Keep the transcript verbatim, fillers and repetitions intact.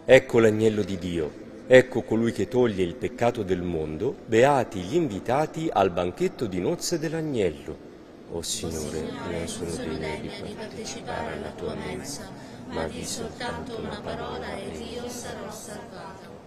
Ecco l'agnello di Dio, ecco colui che toglie il peccato del mondo, beati gli invitati al banchetto di nozze dell'agnello. O Signore, non sono degno di partecipare alla tua mensa, ma di soltanto una parola ed io sarò salvato.